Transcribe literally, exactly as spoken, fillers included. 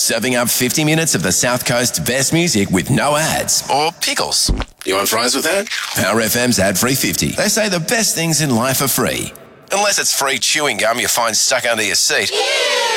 serving up fifty minutes of the South Coast's best music with no ads or pickles. You want fries with that? Power F M's ad-free fifty. They say the best things in life are free. Unless it's free chewing gum you find stuck under your seat. Yeah.